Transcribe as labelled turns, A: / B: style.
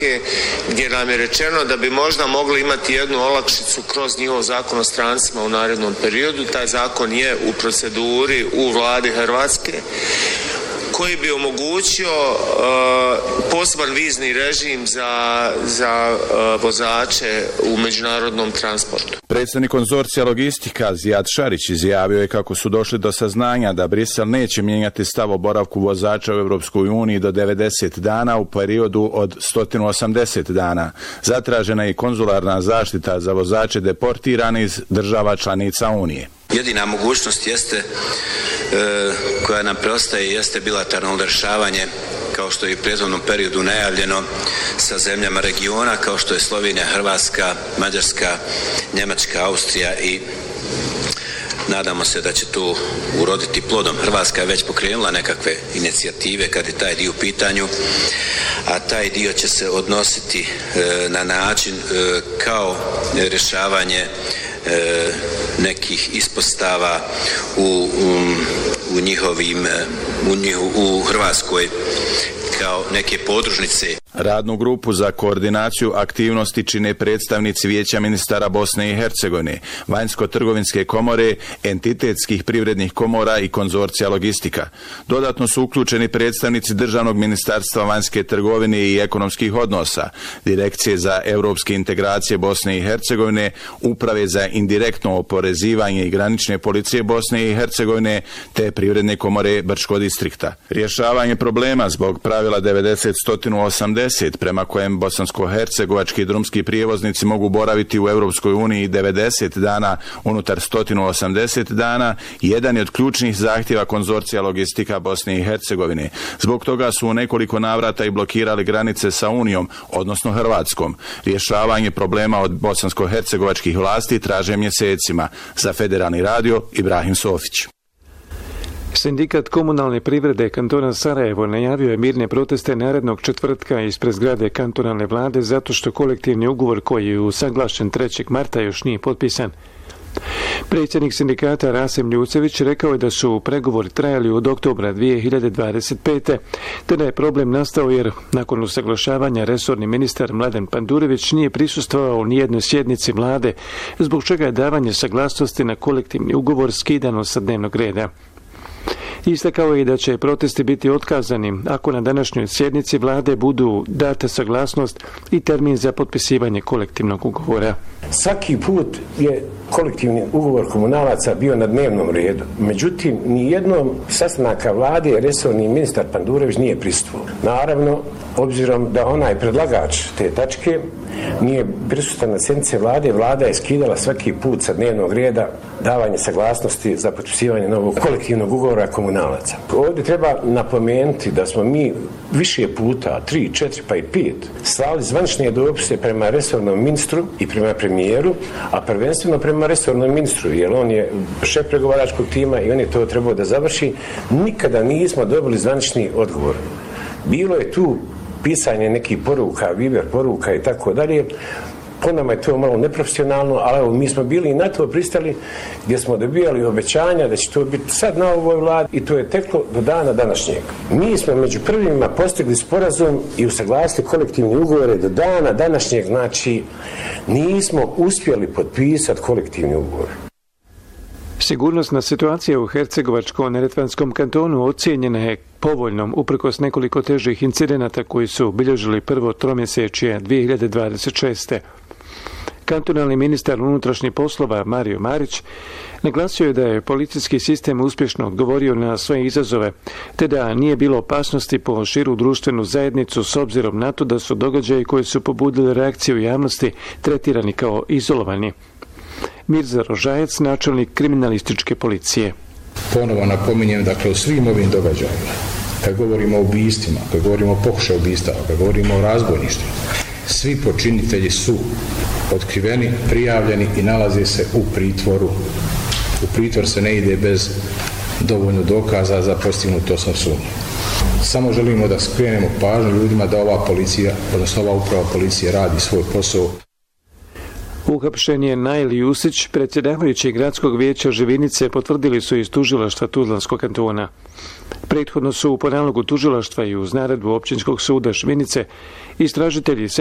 A: gdje nam je rečeno da bi možda mogli imati jednu olakšicu kroz njihov zakon o strancima u narednom periodu. Taj zakon je u proceduri u vladi Hrvatske, koji bi omogućio poseban vizni režim za vozače u međunarodnom transportu.
B: Predsjednik konzorcija logistika Zijad Šarić izjavio je kako su došli do saznanja da Brisel neće mijenjati stav o boravku vozača u Europskoj uniji do 90 dana u periodu od 180 dana. Zatražena je i konzularna zaštita za vozače deportirane iz država članica Unije.
C: Jedina mogućnost koja nam preostaje jeste bilateralno rješavanje, kao što je i u prethodnom periodu najavljeno, sa zemljama regiona kao što je Slovenija, Hrvatska, Mađarska, Njemačka, Austrija i nadamo se da će to uroditi plodom. Hrvatska je već pokrenula nekakve inicijative kad je taj dio u pitanju, a taj dio će se odnositi na način kao rješavanje nekih ispostava u Hrvatskoj kao neke podružnice.
B: Radnu grupu za koordinaciju aktivnosti čine predstavnici Vijeća ministara Bosne i Hercegovine, Vanjsko-trgovinske komore, entitetskih privrednih komora i konzorcija logistika. Dodatno su uključeni predstavnici Državnog ministarstva vanjske trgovine i ekonomskih odnosa, Direkcije za europske integracije Bosne i Hercegovine, Uprave za indirektno oporezivanje i granične policije Bosne i Hercegovine te Privredne komore Brčkog distrikta. Rješavanje problema zbog pravila 90-180 prema kojem bosansko-hercegovački drumski prijevoznici mogu boraviti u Europskoj uniji 90 dana unutar 180 dana, jedan je od ključnih zahtjeva konzorcija logistika Bosne i Hercegovine. Zbog toga su u nekoliko navrata i blokirali granice sa Unijom, odnosno Hrvatskom. Rješavanje problema od bosansko-hercegovačkih vlasti traže mjesecima. Za Federalni radio, Ibrahim Sofić.
D: Sindikat komunalne privrede kantona Sarajevo najavio je mirne proteste narednog četvrtka ispred zgrade kantonalne vlade zato što kolektivni ugovor koji je usaglašen 3. marta još nije potpisan. Predsjednik sindikata Rasim Ljucević rekao je da su pregovori trajali od oktobra 2025. te da je problem nastao jer nakon usaglašavanja resorni ministar Mladen Pandurević nije prisustvovao nijednoj sjednici vlade, zbog čega je davanje saglasnosti na kolektivni ugovor skidano sa dnevnog reda. Istakao je i da će protesti biti otkazani ako na današnjoj sjednici vlade budu date saglasnost i termin za potpisivanje kolektivnog ugovora.
E: Svaki put je kolektivni ugovor komunalaca bio na dnevnom redu. Međutim, nijednom sastanaka vlade resorni ministar Pandurević nije prisustvovao. Naravno, obzirom da onaj predlagač te tačke nije prisutan na sjednici vlade, vlada je skidala svaki put sa dnevnog reda davanje saglasnosti za potpisivanje novog kolektivnog ugovora komunalaca. Ovdje treba napomenuti da smo mi više puta, 3, 4 pa i 5, slali zvanične dopise prema resornom ministru i prema premijeru, a prvenstveno prema resornom ministru, jer on je šef pregovaračkog tima i on je to trebao da završi. Nikada nismo dobili zvanični odgovor. Bilo je tu pisanje nekih poruka, Viber poruka i tako dalje. Po nama je to malo neprofesionalno, ali evo, mi smo bili i na to pristali gdje smo dobijali obećanja da će to biti sad na ovoj vladi i to je teklo do dana današnjeg. Mi smo među prvima postigli sporazum i usaglasili kolektivni ugovore do dana današnjeg, znači nismo uspjeli potpisati kolektivni ugovor.
D: Sigurnosna situacija u Hercegovačko-neretvanskom kantonu ocijenjena je povoljnom uprkos nekoliko težih incidenata koji su obilježili prvo tromjesečje 2026. Kantonalni ministar unutrašnjih poslova Mario Marić naglasio je da je policijski sistem uspješno odgovorio na sve izazove, te da nije bilo opasnosti po širu društvenu zajednicu s obzirom na to da su događaji koji su pobudili reakciju javnosti tretirani kao izolovani. Mirza Rožajac, načelnik kriminalističke policije.
F: Ponovo napominjem, dakle, u svim ovim događajima, kad govorimo o ubistvima, kad govorimo o pokušaju ubistava, kad govorimo o razbojništvima, svi počinitelji su otkriveni, prijavljeni i nalaze se u pritvoru. U pritvor se ne ide bez dovoljno dokaza za postignutu osnovnu sumnju. Samo želimo da skrenemo pažnju ljudima da ova policija, odnosno ova uprava policije radi svoj posao.
D: Uhapšen je Nail Jusić, predsjedavajući gradskog vijeća Živinice, potvrdili su iz tužilaštva Tuzlanskog kantona. Prethodno su po nalogu tužilaštva i uz naredbu općinskog suda Živinice istražitelji